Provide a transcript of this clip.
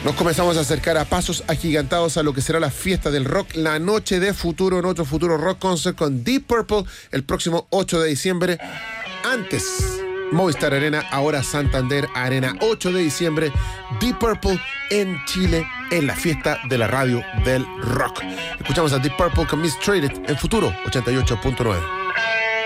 Nos comenzamos a acercar a pasos agigantados a lo que será la fiesta del rock, la noche de Futuro, en otro Futuro Rock Concert con Deep Purple el próximo 8 de diciembre. Antes, Movistar Arena, ahora Santander Arena, 8 de diciembre, Deep Purple en Chile, en la fiesta de la radio del rock. Escuchamos a Deep Purple con Mistreated en Futuro 88.9.